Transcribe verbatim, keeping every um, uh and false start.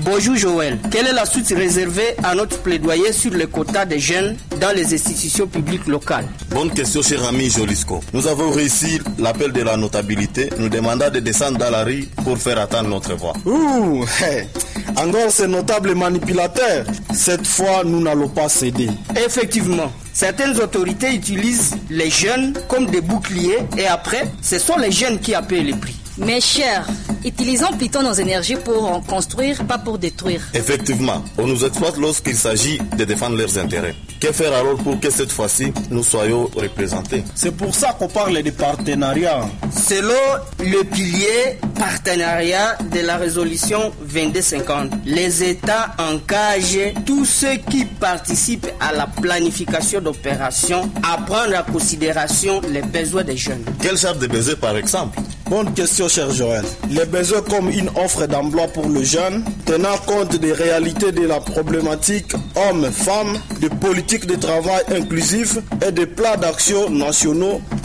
Bonjour Joël. Quelle est la suite réservée à notre plaidoyer sur les quotas des jeunes dans les institutions publiques locales? Bonne question, cher ami Jolisco. Nous avons réussi l'appel de la notabilité, nous demandant de descendre dans la rue pour faire attendre notre voix. Ouh, hey. Encore ces notables manipulateurs. Cette fois, nous n'allons pas céder. Effectivement. Certaines autorités utilisent les jeunes comme des boucliers et après, ce sont les jeunes qui appellent les prix. Mes chers, utilisons plutôt nos énergies pour construire, pas pour détruire. Effectivement, on nous exploite lorsqu'il s'agit de défendre leurs intérêts. Que faire alors pour que cette fois-ci, nous soyons représentés? C'est pour ça qu'on parle de partenariat. Selon le pilier partenariat de la résolution vingt-deux cinquante, les États engagent tous ceux qui participent à la planification d'opérations à prendre en considération les besoins des jeunes. Quel genre de besoins par exemple? Bonne question, cher Joël. Les besoins comme une offre d'emploi pour le jeune, tenant compte des réalités de la problématique hommes-femmes, de politique de travail inclusif et de plans d'action nationaux